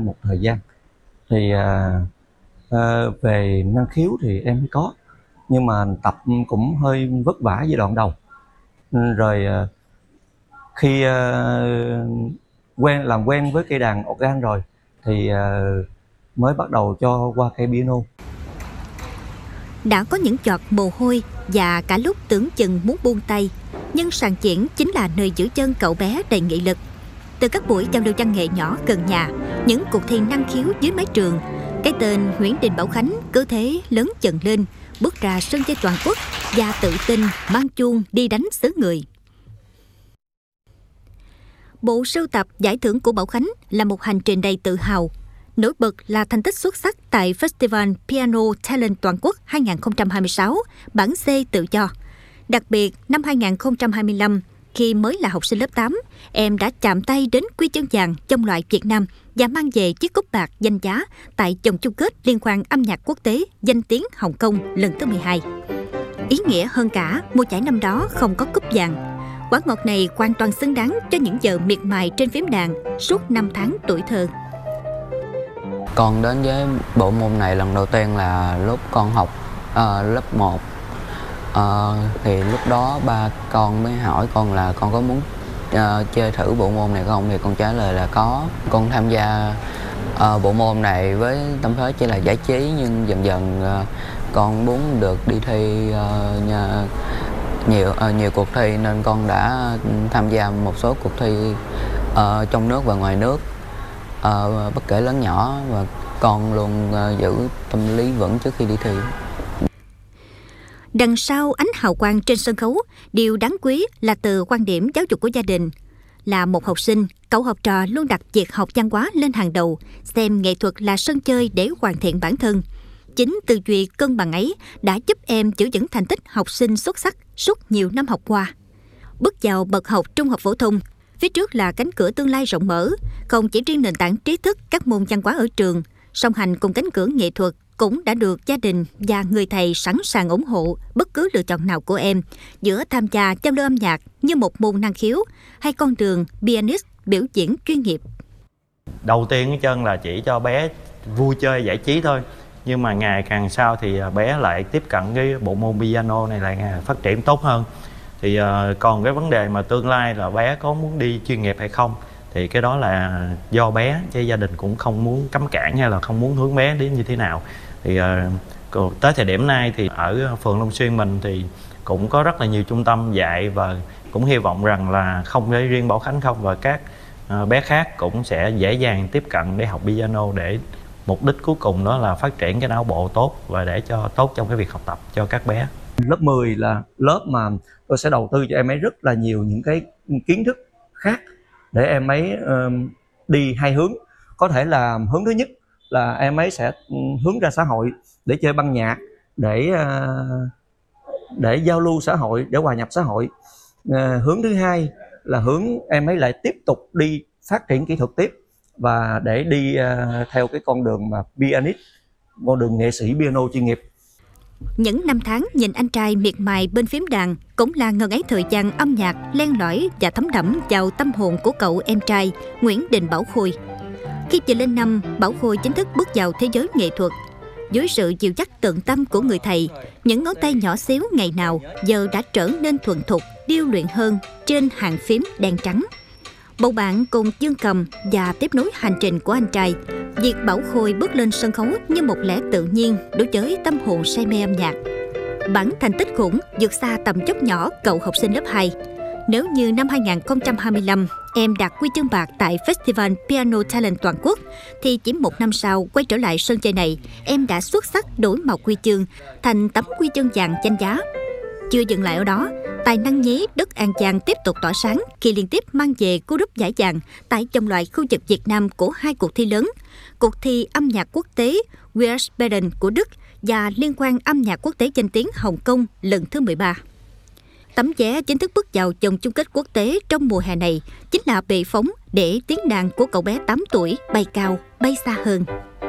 một thời gian. Thì về năng khiếu thì em có, nhưng mà tập cũng hơi vất vả giai đoạn đầu. Rồi khi làm quen với cây đàn organ rồi thì mới bắt đầu cho qua cây piano. Đã có những giọt mồ hôi và cả lúc tưởng chừng muốn buông tay, nhưng sàn diễn chính là nơi giữ chân cậu bé đầy nghị lực. Từ các buổi giao lưu văn nghệ nhỏ gần nhà, những cuộc thi năng khiếu dưới mái trường, cái tên Nguyễn Đình Bảo Khánh cứ thế lớn dần lên, bước ra sân chơi toàn quốc và tự tin mang chuông đi đánh xứ người. Bộ sưu tập giải thưởng của Bảo Khánh là một hành trình đầy tự hào. Nổi bật là thành tích xuất sắc tại Festival Piano Talent Toàn quốc 2026, bảng C tự do. Đặc biệt, năm 2025, khi mới là học sinh lớp 8, em đã chạm tay đến huy chương vàng trong loại Việt Nam và mang về chiếc cúp bạc danh giá tại vòng chung kết liên hoan âm nhạc quốc tế danh tiếng Hồng Kông lần thứ 12. Ý nghĩa hơn cả, một giải năm đó không có cúp vàng. Quả ngọt này hoàn toàn xứng đáng cho những giờ miệt mài trên phím đàn suốt 5 tháng tuổi thơ. Con đến với bộ môn này lần đầu tiên là lúc con học lớp 1. Thì lúc đó ba con mới hỏi con là con có muốn chơi thử bộ môn này không, thì con trả lời là có. Con tham gia bộ môn này với tâm thế chỉ là giải trí, nhưng dần dần con muốn được đi thi nhiều cuộc thi, nên con đã tham gia một số cuộc thi trong nước và ngoài nước, bất kể lớn nhỏ, và con luôn giữ tâm lý vững trước khi đi thi. Đằng sau ánh hào quang trên sân khấu, điều đáng quý là từ quan điểm giáo dục của gia đình. Là một học sinh, cậu học trò luôn đặt việc học văn hóa lên hàng đầu, xem nghệ thuật là sân chơi để hoàn thiện bản thân. Chính tư duy cân bằng ấy đã giúp em giữ vững thành tích học sinh xuất sắc suốt nhiều năm học qua. Bước vào bậc học trung học phổ thông, phía trước là cánh cửa tương lai rộng mở, không chỉ riêng nền tảng trí thức các môn văn hóa ở trường, song hành cùng cánh cửa nghệ thuật cũng đã được gia đình và người thầy sẵn sàng ủng hộ bất cứ lựa chọn nào của em, giữa tham gia giao lưu âm nhạc như một môn năng khiếu hay con đường pianist biểu diễn chuyên nghiệp. Đầu tiên hết trơn là chỉ cho bé vui chơi giải trí thôi, nhưng mà ngày càng sau thì bé lại tiếp cận cái bộ môn piano này lại phát triển tốt hơn. Thì còn cái vấn đề mà tương lai là bé có muốn đi chuyên nghiệp hay không thì cái đó là do bé, chứ gia đình cũng không muốn cấm cản hay là không muốn hướng bé đến như thế nào. Thì tới thời điểm này thì ở phường Long Xuyên mình thì cũng có rất là nhiều trung tâm dạy, và cũng hy vọng rằng là không chỉ riêng Bảo Khánh không, và các bé khác cũng sẽ dễ dàng tiếp cận để học piano, để mục đích cuối cùng đó là phát triển cái não bộ tốt và để cho tốt trong cái việc học tập cho các bé. Lớp 10 là lớp mà tôi sẽ đầu tư cho em ấy rất là nhiều những cái kiến thức khác để em ấy đi hai hướng. Có thể là hướng thứ nhất là em ấy sẽ hướng ra xã hội để chơi băng nhạc, để giao lưu xã hội, để hòa nhập xã hội. Hướng thứ hai là hướng em ấy lại tiếp tục đi phát triển kỹ thuật tiếp, và để đi theo cái con đường mà pianist, con đường nghệ sĩ piano chuyên nghiệp. Những năm tháng nhìn anh trai miệt mài bên phím đàn cũng là ngần ấy thời gian âm nhạc len lỏi và thấm đẫm vào tâm hồn của cậu em trai Nguyễn Đình Bảo Khôi. Khi vừa lên năm, Bảo Khôi chính thức bước vào thế giới nghệ thuật. Dưới sự dìu dắt tận tâm của người thầy, những ngón tay nhỏ xíu ngày nào giờ đã trở nên thuần thục, điêu luyện hơn trên hàng phím đen trắng. Bầu bạn cùng dương cầm và tiếp nối hành trình của anh trai. Việc Bảo Khôi bước lên sân khấu như một lẽ tự nhiên đối với tâm hồn say mê âm nhạc. Bản thành tích khủng vượt xa tầm chốc nhỏ cậu học sinh lớp 2. Nếu như năm 2025 em đạt huy chương bạc tại Festival Piano Talent Toàn quốc, thì chỉ một năm sau quay trở lại sân chơi này, em đã xuất sắc đổi màu huy chương thành tấm huy chương vàng danh giá. Chưa dừng lại ở đó, tài năng nhí đất An Giang tiếp tục tỏa sáng khi liên tiếp mang về cú đúp giải vàng tại vòng loại khu vực Việt Nam của hai cuộc thi lớn: cuộc thi âm nhạc quốc tế Wiesbaden của Đức và liên hoan âm nhạc quốc tế danh tiếng Hồng Kông lần thứ 13. Tấm vé chính thức bước vào vòng chung kết quốc tế trong mùa hè này chính là bệ phóng để tiếng đàn của cậu bé 8 tuổi bay cao, bay xa hơn.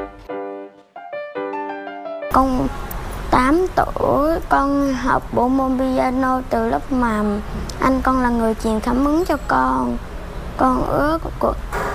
Con 8 tuổi, con học bộ môn piano từ lúc mà anh con là người truyền cảm hứng cho con. Con ước